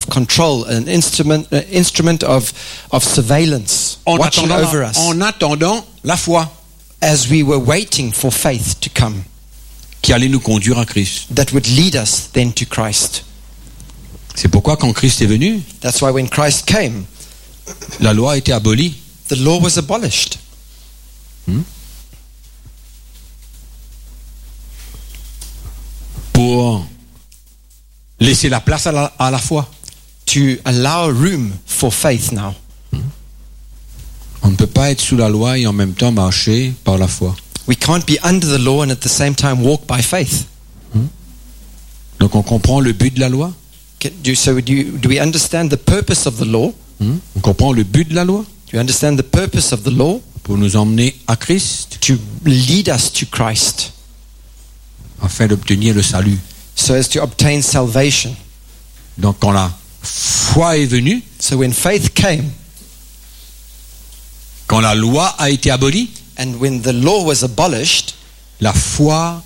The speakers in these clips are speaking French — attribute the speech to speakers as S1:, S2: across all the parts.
S1: control, an instrument of surveillance, watching over us,
S2: en attendant la foi
S1: as we were waiting for faith to come,
S2: qui allait nous conduire à Christ.
S1: that would lead us then to Christ.
S2: C'est pourquoi quand Christ est venu,
S1: That's why when Christ came,
S2: la loi a été abolie.
S1: the law was abolished.
S2: Pour laisser la place à la foi.
S1: To allow room for faith now.
S2: On ne peut pas être sous la loi et en même temps marcher par la foi.
S1: We can't be under the law and at the same time walk by faith.
S2: Donc on comprend le but de la loi.
S1: Do we understand the purpose of the law?
S2: On comprend le but de la loi
S1: Do you understand the purpose of the law?
S2: pour nous emmener à Christ
S1: To lead us to Christ,
S2: afin d'obtenir le salut.
S1: so as to obtain salvation.
S2: Donc quand la foi est venue,
S1: So when faith came,
S2: quand la loi a été abolie,
S1: and when the law was abolished,
S2: la foi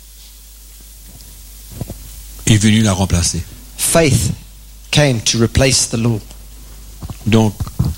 S2: est venue la remplacer.
S1: faith came to replace the law.
S2: Donc,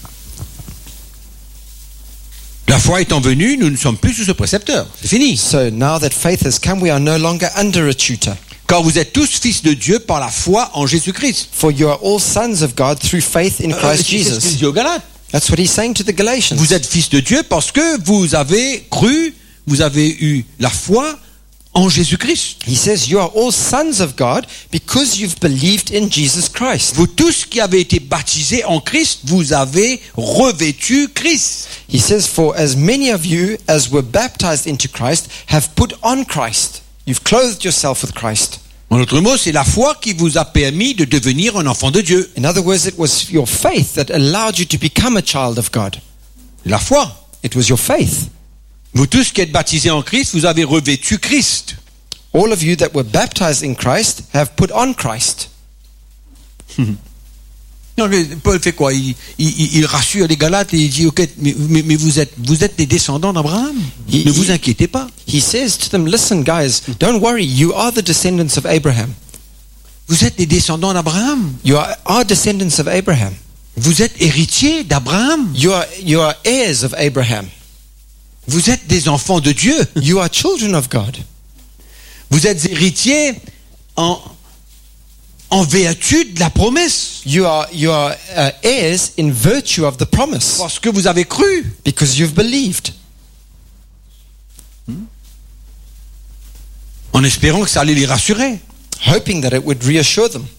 S2: la foi étant venue, nous ne sommes plus sous ce précepteur. C'est fini.
S1: So now that faith has come, we are no longer under a tutor.
S2: Car vous êtes tous fils de Dieu par la foi en Jésus-Christ.
S1: For you are all sons of God through faith in Christ
S2: C'est ce qu'il
S1: Jesus.
S2: dit aux Galates.
S1: That's what he's saying to the Galatians.
S2: Vous êtes fils de Dieu parce que vous avez cru, vous avez eu la foi en Jésus-Christ.
S1: He says you are all sons of God because you've believed in Jesus Christ.
S2: Vous tous qui avez été baptisés en Christ, vous avez revêtu Christ.
S1: He says, for as many of you as were baptized into Christ have put on Christ. You've clothed yourself with Christ.
S2: En d'autres mots, c'est la foi qui vous a permis de devenir un enfant de Dieu.
S1: In other words, it was your faith that allowed you to become a child of God.
S2: La foi.
S1: It was your faith.
S2: Vous tous qui êtes baptisés en Christ, vous avez revêtu Christ.
S1: All of you that were baptized in Christ have put on Christ.
S2: Non, mais Paul fait quoi? Il rassure les Galates et il dit, ok, mais vous êtes des descendants d'Abraham. Ne vous inquiétez pas.
S1: He says to them, listen guys, don't worry, you are the descendants of Abraham.
S2: Vous êtes des descendants d'Abraham.
S1: You are descendants of Abraham.
S2: Vous êtes héritiers d'Abraham.
S1: You are heirs of Abraham.
S2: Vous êtes des enfants de Dieu.
S1: You are children of God.
S2: Vous êtes héritiers en vertu de la promesse.
S1: You are heirs in virtue of the promise.
S2: Parce que vous avez cru.
S1: Because you've believed.
S2: En espérant que ça allait les rassurer.
S1: Hoping that it would reassure them.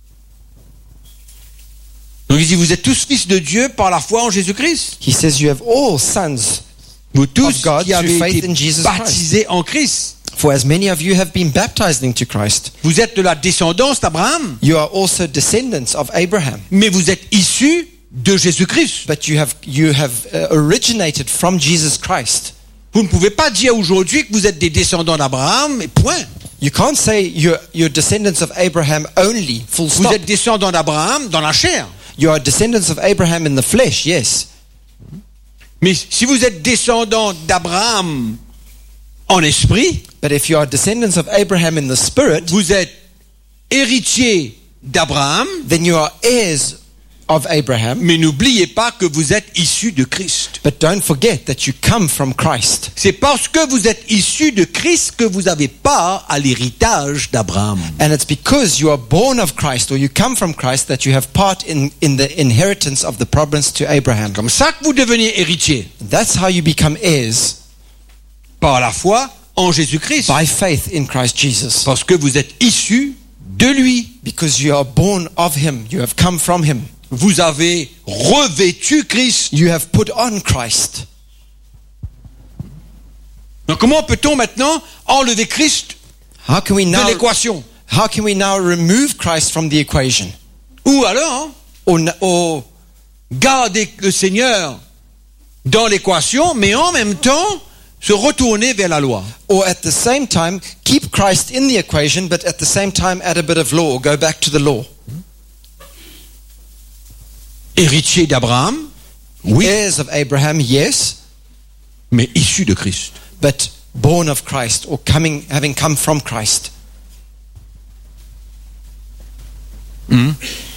S2: Donc il dit, vous êtes tous fils de Dieu par la foi en Jésus-Christ.
S1: He says you have all sons
S2: Vous tous
S1: of God
S2: qui avez
S1: through faith
S2: été
S1: in Jesus
S2: baptisés en Christ.
S1: For as many of you have been baptized into Christ,
S2: Vous êtes de la descendance d'Abraham.
S1: you are also descendants of Abraham.
S2: Mais vous êtes issus de Jésus-Christ.
S1: But you have originated from Jesus Christ.
S2: Vous ne pouvez pas dire aujourd'hui que vous êtes des descendants d'Abraham, et point.
S1: You can't say you're descendants of Abraham only, full
S2: Vous
S1: stop.
S2: êtes descendants d'Abraham dans la chair.
S1: You are descendants of Abraham in the flesh, yes.
S2: Mais si vous êtes descendants d'Abraham en esprit,
S1: But if you are descendants of Abraham in the spirit,
S2: vous êtes héritiers d'Abraham,
S1: then you are heirs of Abraham.
S2: mais n'oubliez pas que vous êtes issus de Christ.
S1: But don't forget that you come from Christ.
S2: C'est parce que vous êtes issus de Christ que vous avez part à l'héritage d'Abraham.
S1: And it's because you are born of Christ or you come from Christ that you have part in the inheritance of the promise to Abraham.
S2: Comme ça que vous devenez héritiers,
S1: That's how you become heirs,
S2: par la foi en Jésus-Christ.
S1: by faith in Christ Jesus.
S2: Parce que vous êtes issus de lui.
S1: Because you are born of him, you have come from him.
S2: Vous avez revêtu Christ.
S1: You have put on Christ.
S2: Donc comment peut-on maintenant enlever Christ
S1: How can we
S2: de
S1: now
S2: l'équation?
S1: remove Christ from the equation?
S2: Ou alors
S1: Or
S2: garder le Seigneur dans l'équation, mais en même temps se retourner vers la loi.
S1: at the same time keep Christ in the equation, but at the same time add a bit of law, go back to the law.
S2: Héritier d'Abraham, oui,
S1: Heirs of Abraham, yes,
S2: mais issu de Christ.
S1: but born of Christ or having come from Christ.